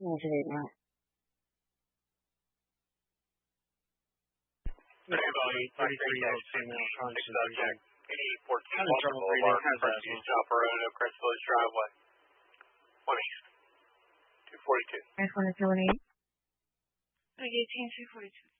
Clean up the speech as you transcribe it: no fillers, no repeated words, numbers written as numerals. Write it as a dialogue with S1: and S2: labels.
S1: Today now.
S2: Everybody, 33-year-old female conscious
S3: subject, 8014
S2: having trouble breathing, has asthma.
S3: Chopper Road, Oakcrest Village Driveway. 1 East. 242.
S1: I just want to 218.
S4: Like 18, 242.